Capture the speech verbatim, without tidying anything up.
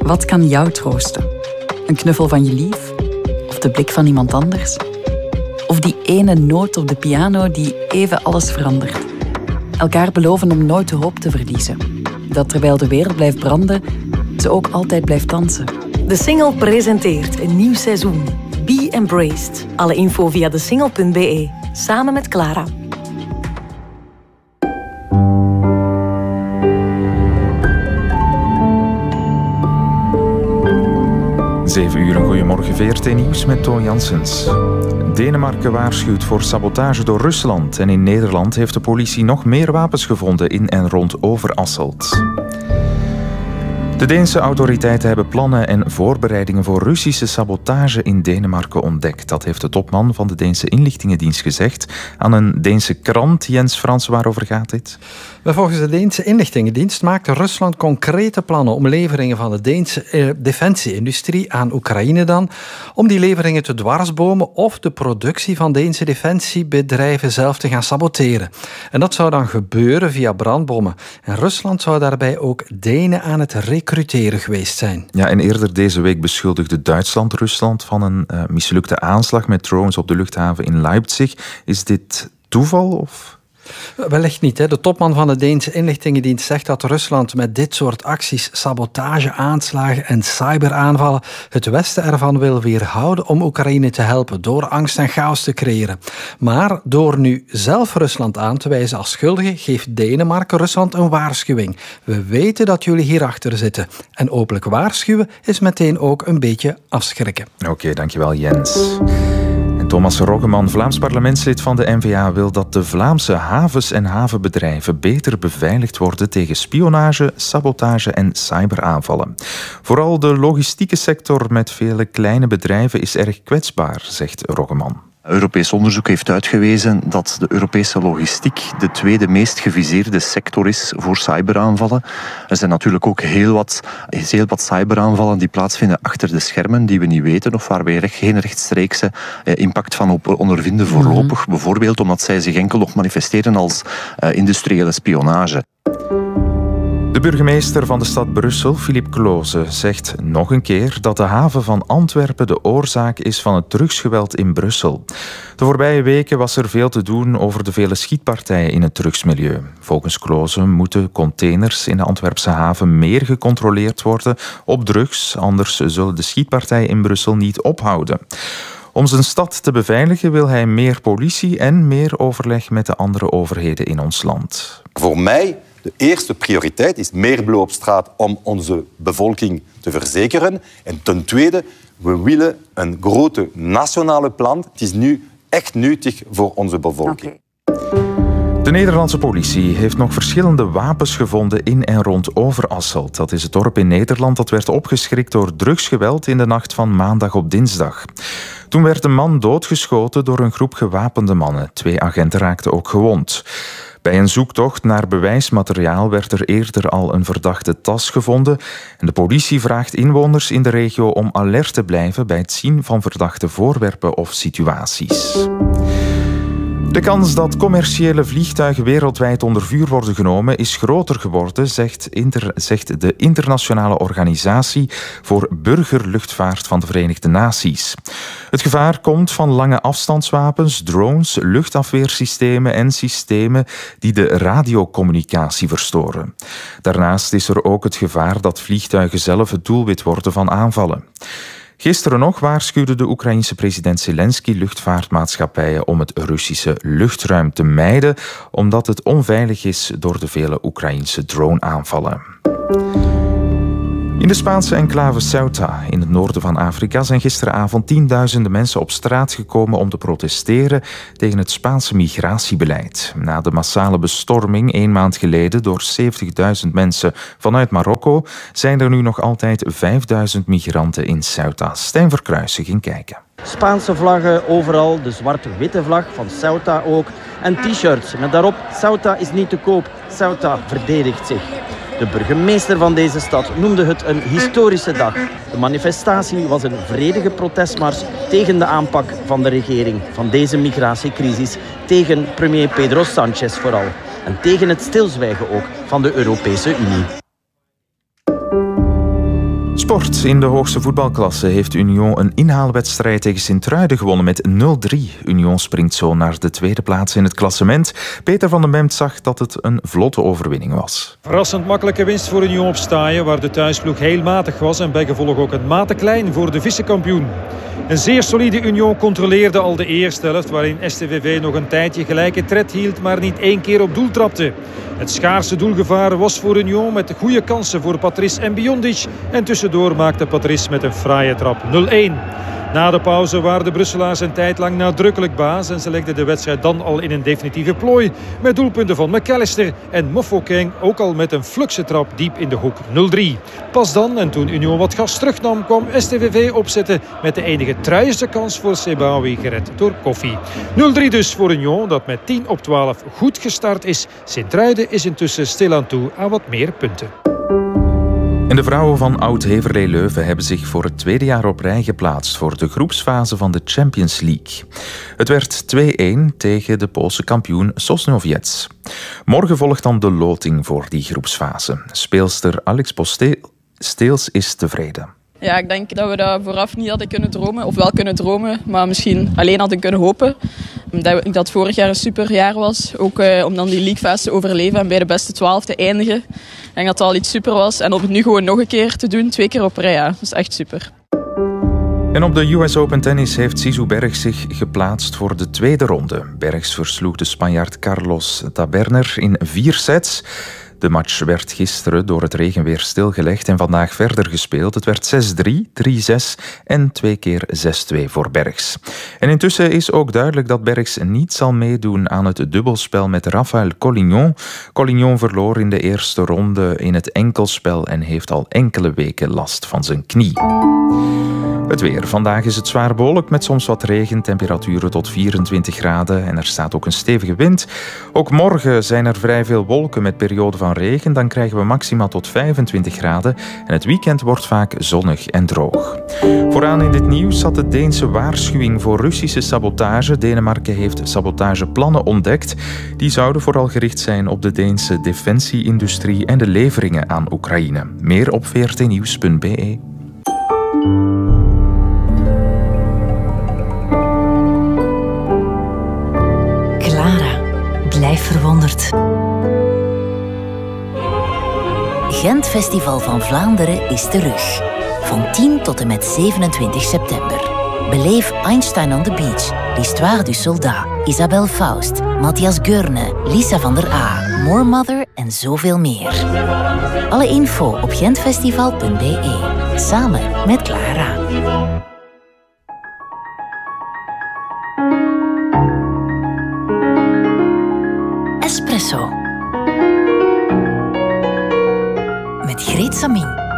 Wat kan jou troosten? Een knuffel van je lief? Of de blik van iemand anders? Of die ene noot op de piano die even alles verandert? Elkaar beloven om nooit de hoop te verliezen. Dat terwijl de wereld blijft branden, ze ook altijd blijft dansen. De Single presenteert een nieuw seizoen. Be Embraced. Alle info via desingle punt be. Samen met Clara. Zeven uur, een goeiemorgen, V R T-nieuws met Toon Janssens. Denemarken waarschuwt voor sabotage door Rusland. En in Nederland heeft de politie nog meer wapens gevonden in en rond Overasselt. De Deense autoriteiten hebben plannen en voorbereidingen voor Russische sabotage in Denemarken ontdekt. Dat heeft de topman van de Deense inlichtingendienst gezegd aan een Deense krant. Jens Frans, waarover gaat dit? Volgens de Deense inlichtingendienst maakte Rusland concrete plannen om leveringen van de Deense eh, defensieindustrie aan Oekraïne dan, om die leveringen te dwarsbomen of de productie van Deense defensiebedrijven zelf te gaan saboteren. En dat zou dan gebeuren via brandbommen. En Rusland zou daarbij ook Denen aan het recruteren geweest zijn. Ja, en eerder deze week beschuldigde Duitsland Rusland van een uh, mislukte aanslag met drones op de luchthaven in Leipzig. Is dit toeval of... Wellicht niet. Hè. De topman van de Deense inlichtingendienst zegt dat Rusland met dit soort acties, sabotage, aanslagen en cyberaanvallen het Westen ervan wil weerhouden om Oekraïne te helpen door angst en chaos te creëren. Maar door nu zelf Rusland aan te wijzen als schuldige, geeft Denemarken Rusland een waarschuwing. We weten dat jullie hierachter zitten. En openlijk waarschuwen is meteen ook een beetje afschrikken. Oké, okay, dankjewel Jens. Thomas Roggeman, Vlaams parlementslid van de N V A, wil dat de Vlaamse havens en havenbedrijven beter beveiligd worden tegen spionage, sabotage en cyberaanvallen. Vooral de logistieke sector met vele kleine bedrijven is erg kwetsbaar, zegt Roggeman. Europees onderzoek heeft uitgewezen dat de Europese logistiek de tweede meest geviseerde sector is voor cyberaanvallen. Er zijn natuurlijk ook heel wat, heel wat cyberaanvallen die plaatsvinden achter de schermen, die we niet weten of waar wij geen rechtstreekse impact van op ondervinden voorlopig. Mm-hmm. Bijvoorbeeld omdat zij zich enkel nog manifesteren als uh, industriële spionage. De burgemeester van de stad Brussel, Philippe Cloze, zegt nog een keer dat de haven van Antwerpen de oorzaak is van het drugsgeweld in Brussel. De voorbije weken was er veel te doen over de vele schietpartijen in het drugsmilieu. Volgens Cloze moeten containers in de Antwerpse haven meer gecontroleerd worden op drugs, anders zullen de schietpartijen in Brussel niet ophouden. Om zijn stad te beveiligen wil hij meer politie en meer overleg met de andere overheden in ons land. Voor mij... De eerste prioriteit is meer blauw op straat om onze bevolking te verzekeren. En ten tweede, we willen een grote nationale plan. Het is nu echt nuttig voor onze bevolking. Okay. De Nederlandse politie heeft nog verschillende wapens gevonden in en rond Overasselt. Dat is het dorp in Nederland dat werd opgeschrikt door drugsgeweld in de nacht van maandag op dinsdag. Toen werd een man doodgeschoten door een groep gewapende mannen. Twee agenten raakten ook gewond. Bij een zoektocht naar bewijsmateriaal werd er eerder al een verdachte tas gevonden. En de politie vraagt inwoners in de regio om alert te blijven bij het zien van verdachte voorwerpen of situaties. De kans dat commerciële vliegtuigen wereldwijd onder vuur worden genomen is groter geworden, zegt, inter, zegt de Internationale Organisatie voor Burgerluchtvaart van de Verenigde Naties. Het gevaar komt van lange afstandswapens, drones, luchtafweersystemen en systemen die de radiocommunicatie verstoren. Daarnaast is er ook het gevaar dat vliegtuigen zelf het doelwit worden van aanvallen. Gisteren nog waarschuwde de Oekraïense president Zelensky luchtvaartmaatschappijen om het Russische luchtruim te mijden, omdat het onveilig is door de vele Oekraïense droneaanvallen. In de Spaanse enclave Ceuta, in het noorden van Afrika, zijn gisteravond tienduizenden mensen op straat gekomen om te protesteren tegen het Spaanse migratiebeleid. Na de massale bestorming een maand geleden door zeventigduizend mensen vanuit Marokko, zijn er nu nog altijd vijfduizend migranten in Ceuta. Stijn Verkruijsen ging kijken. Spaanse vlaggen overal, de zwart-witte vlag van Ceuta ook. En t-shirts met daarop Ceuta is niet te koop, Ceuta verdedigt zich. De burgemeester van deze stad noemde het een historische dag. De manifestatie was een vredige protestmars tegen de aanpak van de regering van deze migratiecrisis, tegen premier Pedro Sánchez vooral. En tegen het stilzwijgen ook van de Europese Unie. Sport. In de hoogste voetbalklasse heeft Union een inhaalwedstrijd tegen Sint-Truiden gewonnen met nul drie. Union springt zo naar de tweede plaats in het klassement. Peter van den Bemt zag dat het een vlotte overwinning was. Verrassend makkelijke winst voor Union op Staaien, waar de thuisploeg heel matig was en bijgevolg ook een mate klein voor de vice-kampioen. Een zeer solide Union controleerde al de eerste helft, waarin S T V V nog een tijdje gelijke tred hield, maar niet één keer op doel trapte. Het schaarse doelgevaar was voor Union met goede kansen voor Patrice en Biondic. En tussendoor maakte Patrice met een fraaie trap nul één. Na de pauze waren de Brusselaars een tijd lang nadrukkelijk baas en ze legden de wedstrijd dan al in een definitieve plooi met doelpunten van McAllister en Mofokeng ook al met een flukse trap diep in de hoek nul drie. Pas dan, en toen Union wat gas terugnam, kwam S T V V opzetten met de enige truieste kans voor Sebaoui, gered door Koffie. nul drie dus voor Union, dat met tien op twaalf goed gestart is. Sint-Truiden is intussen stilaan toe aan wat meer punten. En de vrouwen van Oud-Heverlee Leuven hebben zich voor het tweede jaar op rij geplaatst voor de groepsfase van de Champions League. Het werd twee één tegen de Poolse kampioen Sosnowiec. Morgen volgt dan de loting voor die groepsfase. Speelster Alex Posteels is tevreden. Ja, ik denk dat we dat vooraf niet hadden kunnen dromen. Of wel kunnen dromen, maar misschien alleen hadden kunnen hopen. Dat het vorig jaar een super jaar was. Ook uh, om dan die leaguefase te overleven en bij de beste twaalf te eindigen. Ik denk dat dat al iets super was. En om het nu gewoon nog een keer te doen, twee keer op rij, ja, dat is echt super. En op de U S Open Tennis heeft Zizou Bergs zich geplaatst voor de tweede ronde. Bergs versloeg de Spanjaard Carlos Taberner in vier sets. De match werd gisteren door het regenweer stilgelegd en vandaag verder gespeeld. Het werd zes drie, drie zes en twee keer zes twee voor Bergs. En intussen is ook duidelijk dat Bergs niet zal meedoen aan het dubbelspel met Rafael Collignon. Collignon verloor in de eerste ronde in het enkelspel en heeft al enkele weken last van zijn knie. Het weer. Vandaag is het zwaar bewolkt met soms wat regen, temperaturen tot vierentwintig graden en er staat ook een stevige wind. Ook morgen zijn er vrij veel wolken met perioden van regen, dan krijgen we maxima tot vijfentwintig graden en het weekend wordt vaak zonnig en droog. Vooraan in dit nieuws zat de Deense waarschuwing voor Russische sabotage. Denemarken heeft sabotageplannen ontdekt. Die zouden vooral gericht zijn op de Deense defensieindustrie en de leveringen aan Oekraïne. Meer op v r t nieuws punt b e. Clara, blijf verwonderd. Gent Festival van Vlaanderen is terug. Van tien tot en met zevenentwintig september. Beleef Einstein on the Beach, L'Histoire du Soldat, Isabelle Faust, Matthias Gurne, Lisa van der A, More Mother en zoveel meer. Alle info op gentfestival punt b e. Samen met Clara. Espresso. Met Greet Samin.